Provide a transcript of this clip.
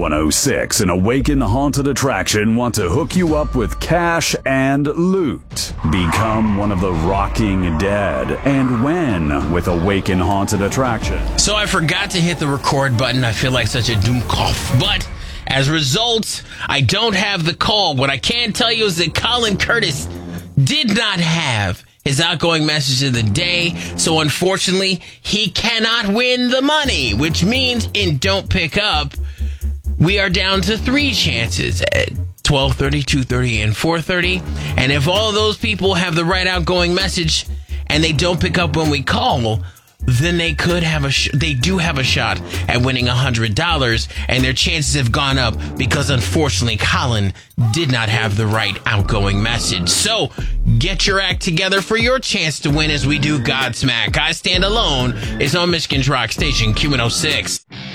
106 and Awaken Haunted Attraction want to hook you up with cash and loot. Become one of the Rocking Dead and win with Awaken Haunted Attraction. So I forgot to hit the record button. I feel like such a doomcoff. But as a result, I don't have the call. What I can tell you is that Colin Curtis did not have his outgoing message of the day, so unfortunately, he cannot win the money, which means in Don't Pick Up, we are down to 3 chances at 12:30, 2:30, and 4:30. And if all of those people have the right outgoing message and they don't pick up when we call, then they could have they do have a shot at winning $100, and their chances have gone up because unfortunately Colin did not have the right outgoing message. So get your act together for your chance to win as we do Godsmack. I Stand Alone is on Michigan's Rock Station Q106.